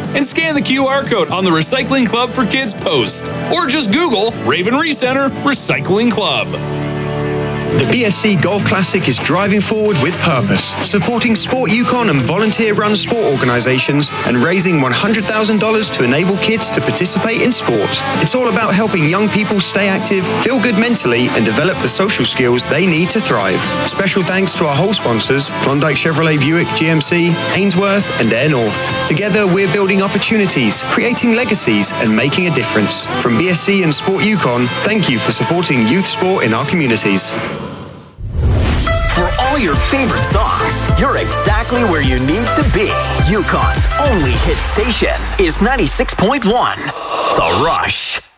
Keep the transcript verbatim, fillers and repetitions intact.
and scan the Q R code on the Recycling Club for Kids post. Or just Google Raven Recenter Recycling Club. The B S C Golf Classic is driving forward with purpose, supporting Sport Yukon and volunteer-run sport organizations and raising one hundred thousand dollars to enable kids to participate in sport. It's all about helping young people stay active, feel good mentally, and develop the social skills they need to thrive. Special thanks to our whole sponsors, Klondike Chevrolet Buick G M C, Ainsworth, and Air North. Together, we're building opportunities, creating legacies, and making a difference. From B S C and Sport Yukon, thank you for supporting youth sport in our communities. For all your favorite songs, you're exactly where you need to be. Yukon's only hit station is ninety-six point one, The Rush.